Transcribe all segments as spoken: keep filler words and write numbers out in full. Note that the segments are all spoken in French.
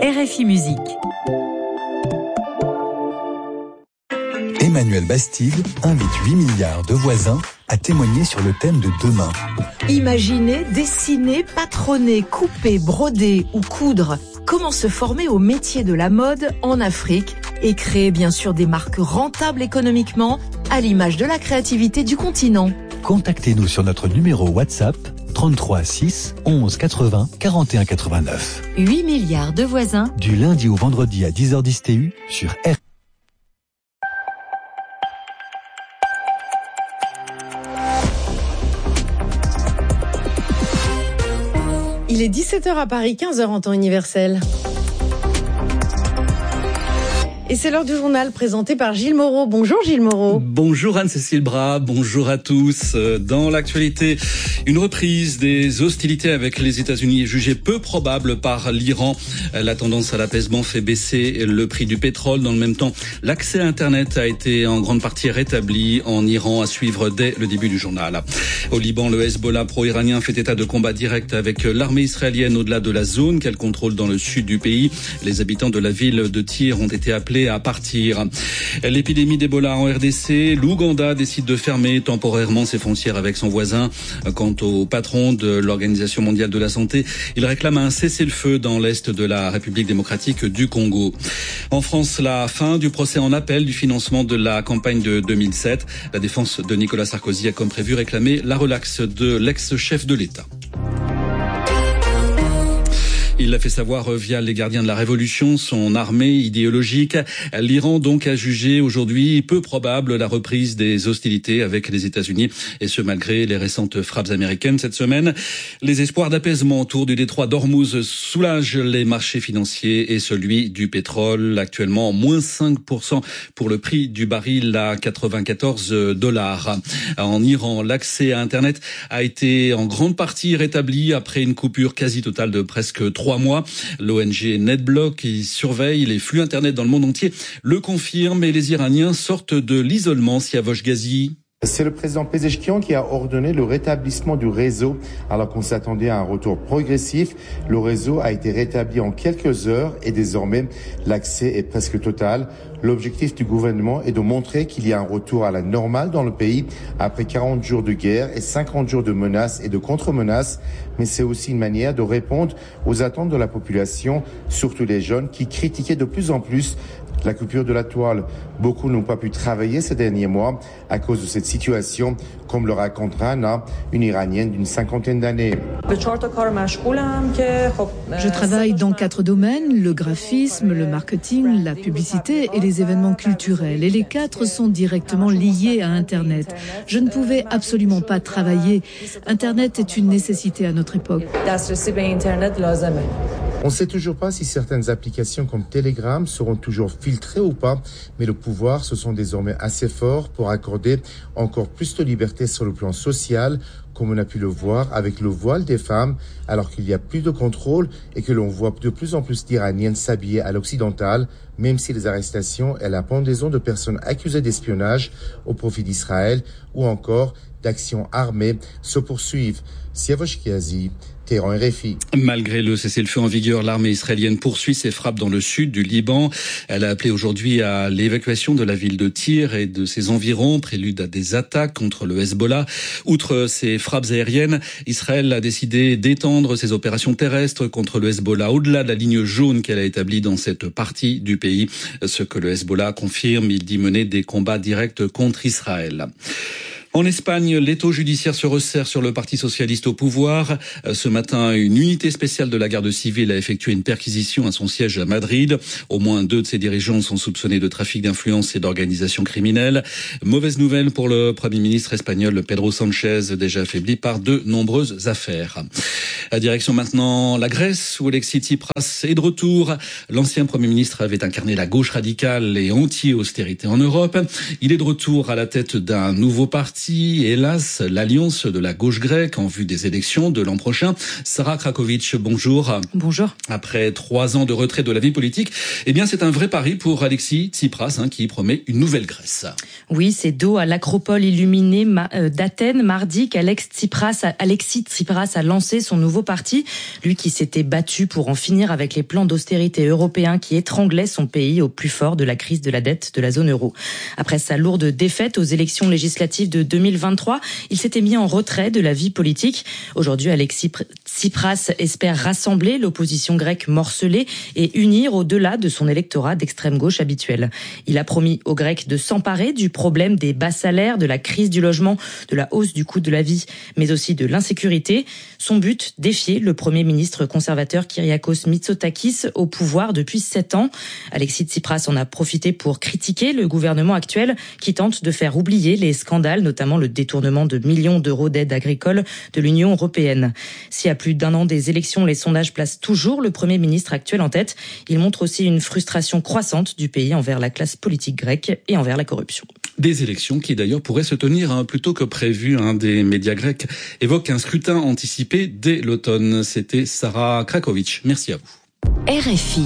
R F I Musique. Emmanuel Bastide invite huit milliards de voisins à témoigner sur le thème de demain. Imaginer, dessiner, patronner, couper, broder ou coudre. Comment se former au métier de la mode en Afrique et créer bien sûr des marques rentables économiquement à l'image de la créativité du continent. Contactez-nous sur notre numéro WhatsApp trente-trois six onze quatre-vingts quarante et un quatre-vingt-neuf. huit milliards de voisins. Du lundi au vendredi à dix heures dix T U sur R. Il est dix-sept heures à Paris, quinze heures en temps universel. Et c'est l'heure du journal présenté par Gilles Moreau. Bonjour Gilles Moreau. Bonjour Anne-Cécile Bras, bonjour à tous. Dans l'actualité, une reprise des hostilités avec les États-Unis est jugée peu probable par l'Iran. La tendance à l'apaisement fait baisser le prix du pétrole. Dans le même temps, l'accès à Internet a été en grande partie rétabli en Iran, à suivre dès le début du journal. Au Liban, le Hezbollah pro-iranien fait état de combats directs avec l'armée israélienne au-delà de la zone qu'elle contrôle dans le sud du pays. Les habitants de la ville de Tyr ont été appelés à partir. L'épidémie d'Ebola en R D C, l'Ouganda décide de fermer temporairement ses frontières avec son voisin. Quant au patron de l'Organisation mondiale de la santé, il réclame un cessez-le-feu dans l'est de la République démocratique du Congo. En France, la fin du procès en appel du financement de la campagne de deux mille sept. La défense de Nicolas Sarkozy a comme prévu réclamé la relaxe de l'ex-chef de l'État. Il l'a fait savoir via les gardiens de la Révolution, son armée idéologique. L'Iran donc a jugé aujourd'hui peu probable la reprise des hostilités avec les États-Unis, et ce malgré les récentes frappes américaines cette semaine. Les espoirs d'apaisement autour du détroit d'Ormuz soulagent les marchés financiers et celui du pétrole, actuellement moins cinq pour cent pour le prix du baril à quatre-vingt-quatorze dollars. En Iran, l'accès à Internet a été en grande partie rétabli après une coupure quasi totale de presque trois mois. L'O N G NetBlock, qui surveille les flux Internet dans le monde entier, le confirme, et les Iraniens sortent de l'isolement. Siavosh Ghazi. C'est le président Pezeshkian qui a ordonné le rétablissement du réseau alors qu'on s'attendait à un retour progressif. Le réseau a été rétabli en quelques heures et désormais l'accès est presque total. L'objectif du gouvernement est de montrer qu'il y a un retour à la normale dans le pays après quarante jours de guerre et cinquante jours de menaces et de contre-menaces. Mais c'est aussi une manière de répondre aux attentes de la population, surtout les jeunes qui critiquaient de plus en plus la coupure de la toile. Beaucoup n'ont pas pu travailler ces derniers mois à cause de cette situation, comme le raconte Rana, une Iranienne d'une cinquantaine d'années. Je travaille dans quatre domaines, le graphisme, le marketing, la publicité et les événements culturels. Et les quatre sont directement liés à Internet. Je ne pouvais absolument pas travailler. Internet est une nécessité à notre époque. On ne sait toujours pas si certaines applications comme Telegram seront toujours filtrées ou pas, mais le pouvoir se sent désormais assez fort pour accorder encore plus de liberté sur le plan social, comme on a pu le voir avec le voile des femmes, alors qu'il y a plus de contrôle et que l'on voit de plus en plus d'Iraniennes s'habiller à l'occidental, même si les arrestations et la pendaison de personnes accusées d'espionnage au profit d'Israël ou encore d'actions armées se poursuivent. Siavosh Ghazi, Téhéran, R F I. Malgré le cessez-le-feu en vigueur, l'armée israélienne poursuit ses frappes dans le sud du Liban. Elle a appelé aujourd'hui à l'évacuation de la ville de Tyr et de ses environs, prélude à des attaques contre le Hezbollah. Outre ces frappes aériennes, Israël a décidé d'étendre ses opérations terrestres contre le Hezbollah au-delà de la ligne jaune qu'elle a établie dans cette partie du pays. Ce que le Hezbollah confirme, il dit mener des combats directs contre Israël. En Espagne, l'étau judiciaire se resserre sur le Parti socialiste au pouvoir. Ce matin, une unité spéciale de la garde civile a effectué une perquisition à son siège à Madrid. Au moins deux de ses dirigeants sont soupçonnés de trafic d'influence et d'organisation criminelle. Mauvaise nouvelle pour le Premier ministre espagnol Pedro Sánchez, déjà affaibli par de nombreuses affaires. La direction maintenant la Grèce, où Alexis Tsipras est de retour. L'ancien Premier ministre avait incarné la gauche radicale et anti-austérité en Europe. Il est de retour à la tête d'un nouveau parti parti, hélas, l'alliance de la gauche grecque en vue des élections de l'an prochain. Sarah Krakovic, bonjour. Bonjour. Après trois ans de retrait de la vie politique, eh bien c'est un vrai pari pour Alexis Tsipras hein, qui promet une nouvelle Grèce. Oui, c'est dos à l'acropole illuminée ma- euh, d'Athènes mardi qu'Alex Tsipras, a, Alexis Tsipras a lancé son nouveau parti. Lui qui s'était battu pour en finir avec les plans d'austérité européens qui étranglaient son pays au plus fort de la crise de la dette de la zone euro. Après sa lourde défaite aux élections législatives de deux mille vingt-trois, il s'était mis en retrait de la vie politique. Aujourd'hui, Alexis Tsipras espère rassembler l'opposition grecque morcelée et unir au-delà de son électorat d'extrême gauche habituel. Il a promis aux Grecs de s'emparer du problème des bas salaires, de la crise du logement, de la hausse du coût de la vie, mais aussi de l'insécurité. Son but, défier le Premier ministre conservateur Kyriakos Mitsotakis au pouvoir depuis sept ans. Alexis Tsipras en a profité pour critiquer le gouvernement actuel qui tente de faire oublier les scandales, notamment le détournement de millions d'euros d'aide agricole de l'Union européenne. Si à plus d'un an des élections, les sondages placent toujours le Premier ministre actuel en tête, il montre aussi une frustration croissante du pays envers la classe politique grecque et envers la corruption. Des élections qui d'ailleurs pourraient se tenir hein, plus tôt que prévu. Un des médias grecs évoque un scrutin anticipé dès l'automne. C'était Sarah Krakovic. Merci à vous. R F I.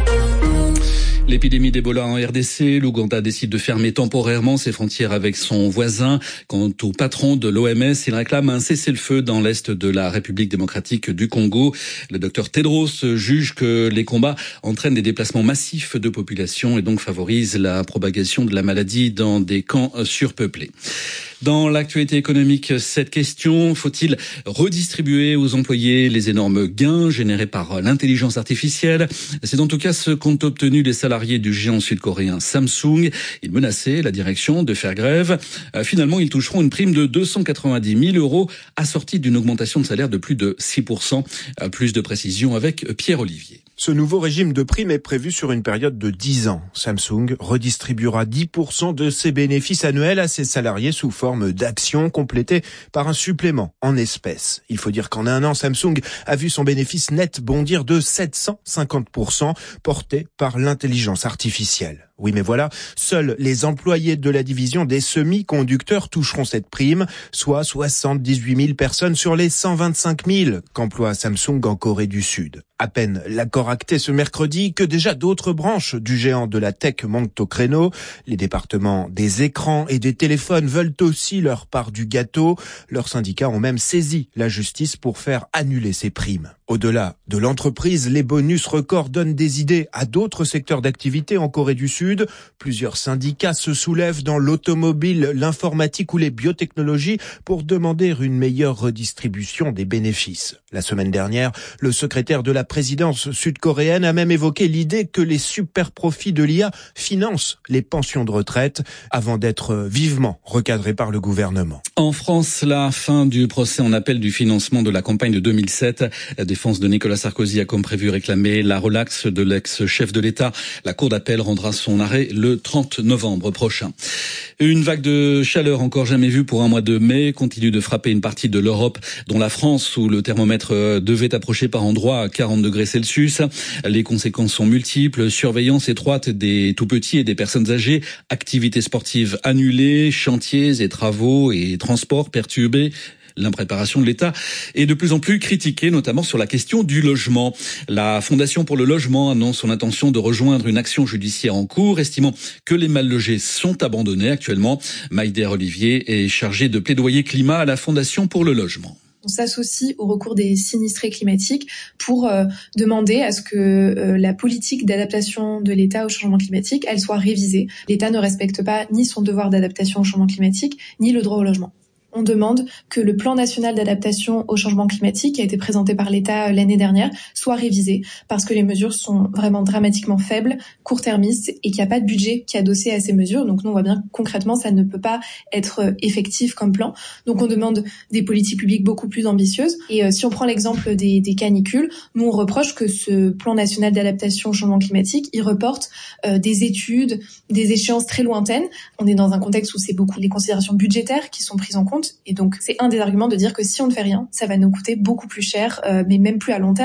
L'épidémie d'Ebola en R D C, l'Ouganda décide de fermer temporairement ses frontières avec son voisin. Quant au patron de l'O M S, il réclame un cessez-le-feu dans l'est de la République démocratique du Congo. Le docteur Tedros juge que les combats entraînent des déplacements massifs de population et donc favorisent la propagation de la maladie dans des camps surpeuplés. Dans l'actualité économique, cette question, faut-il redistribuer aux employés les énormes gains générés par l'intelligence artificielle? C'est en tout cas ce qu'ont obtenu les salariés du géant sud-coréen Samsung. Ils menaçaient la direction de faire grève. Finalement, ils toucheront une prime de deux cent quatre-vingt-dix mille euros assortie d'une augmentation de salaire de plus de six pour cent. Plus de précisions avec Pierre Olivier. Ce nouveau régime de prime est prévu sur une période de dix ans. Samsung redistribuera dix pour cent de ses bénéfices annuels à ses salariés sous forme d'actions complétées par un supplément en espèces. Il faut dire qu'en un an, Samsung a vu son bénéfice net bondir de sept cent cinquante pour cent, porté par l'intelligence artificielle. Oui, mais voilà, seuls les employés de la division des semi-conducteurs toucheront cette prime, soit soixante-dix-huit mille personnes sur les cent vingt-cinq mille qu'emploie Samsung en Corée du Sud. À peine l'accord acté ce mercredi que déjà d'autres branches du géant de la tech montent au créneau. Les départements des écrans et des téléphones veulent aussi leur part du gâteau. Leurs syndicats ont même saisi la justice pour faire annuler ces primes. Au-delà de l'entreprise, les bonus records donnent des idées à d'autres secteurs d'activité en Corée du Sud. Plusieurs syndicats se soulèvent dans l'automobile, l'informatique ou les biotechnologies pour demander une meilleure redistribution des bénéfices. La semaine dernière, le secrétaire de la présidence sud-coréenne a même évoqué l'idée que les super profits de l'I A financent les pensions de retraite avant d'être vivement recadrés par le gouvernement. En France, la fin du procès en appel du financement de la campagne de deux mille sept. La défense de Nicolas Sarkozy a comme prévu réclamé la relaxe de l'ex-chef de l'État. La cour d'appel rendra son arrêt le trente novembre prochain. Une vague de chaleur encore jamais vue pour un mois de mai continue de frapper une partie de l'Europe, dont la France, où le thermomètre devait approcher par endroits à quarante degrés Celsius. Les conséquences sont multiples. Surveillance étroite des tout-petits et des personnes âgées, activités sportives annulées, chantiers et travaux et transports perturbés. L'impréparation de l'État est de plus en plus critiquée, notamment sur la question du logement. La Fondation pour le logement annonce son intention de rejoindre une action judiciaire en cours, estimant que les mal logés sont abandonnés actuellement. Maïder Olivier est chargé de plaidoyer climat à la Fondation pour le logement. On s'associe au recours des sinistrés climatiques pour euh, demander à ce que euh, la politique d'adaptation de l'État au changement climatique, elle soit révisée. L'État ne respecte pas ni son devoir d'adaptation au changement climatique, ni le droit au logement. On demande que le plan national d'adaptation au changement climatique qui a été présenté par l'État l'année dernière soit révisé parce que les mesures sont vraiment dramatiquement faibles, court-termistes et qu'il n'y a pas de budget qui est adossé à ces mesures. Donc nous, on voit bien concrètement, ça ne peut pas être effectif comme plan. Donc on demande des politiques publiques beaucoup plus ambitieuses. Et euh, si on prend l'exemple des, des canicules, nous on reproche que ce plan national d'adaptation au changement climatique, il reporte euh, des études, des échéances très lointaines. On est dans un contexte où c'est beaucoup les considérations budgétaires qui sont prises en compte. Et donc, c'est un des arguments de dire que si on ne fait rien, ça va nous coûter beaucoup plus cher, euh, mais même plus à long terme. En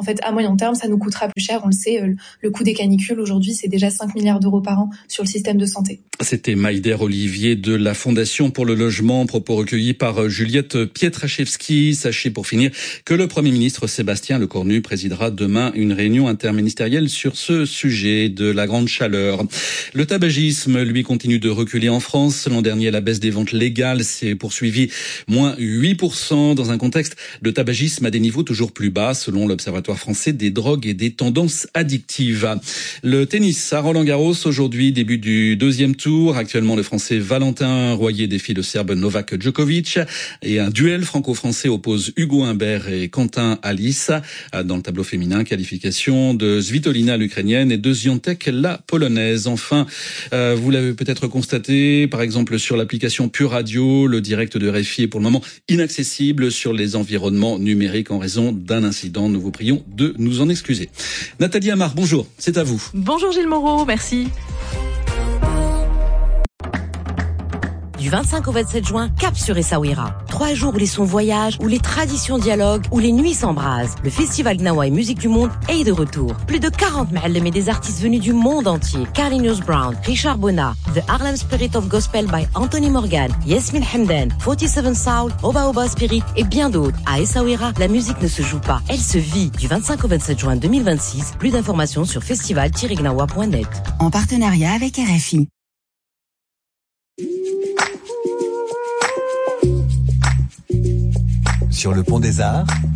En fait, à moyen terme, ça nous coûtera plus cher. On le sait, le coût des canicules aujourd'hui, c'est déjà cinq milliards d'euros par an sur le système de santé. C'était Maïder Olivier de la Fondation pour le logement, propos recueillis par Juliette Pietraszewski. Sachez pour finir que le Premier ministre Sébastien Lecornu présidera demain une réunion interministérielle sur ce sujet de la grande chaleur. Le tabagisme, lui, continue de reculer en France. L'an dernier, la baisse des ventes légales s'est poursuivie, moins huit pour cent, dans un contexte de tabagisme à des niveaux toujours plus bas, selon l'Observatoire français des drogues et des tendances addictives. Le tennis à Roland-Garros, aujourd'hui, début du deuxième tour. Actuellement, le Français Valentin Royer défie le Serbe Novak Djokovic et un duel franco-français oppose Hugo Humbert et Quentin Alice. Dans le tableau féminin, qualification de Svitolina l'Ukrainienne et de Ziontek la Polonaise. Enfin, euh, vous l'avez peut-être constaté, par exemple sur l'application Pure Radio, le direct de R F I est pour le moment inaccessible sur les environnements numériques en raison d'un incident. Nous vous prions de nous en excuser. Nathalie Amar, bonjour, c'est à vous. Bonjour Gilles Moreau, merci. Du vingt-cinq au vingt-sept juin, cap sur Essaouira. Trois jours où les sons voyagent, où les traditions dialoguent, où les nuits s'embrasent. Le festival Gnawa et Musique du Monde est de retour. Plus de quarante ma'allem et des artistes venus du monde entier. Carlinhos Brown, Richard Bona, The Harlem Spirit of Gospel by Anthony Morgan, Yasmin Hamdan, quarante-sept Soul, Oba Oba Spirit et bien d'autres. À Essaouira, la musique ne se joue pas, elle se vit. Du vingt-cinq au vingt-sept juin deux mille vingt-six, plus d'informations sur festival tiret gnawa point net. En partenariat avec R F I. Sur le pont des Arts,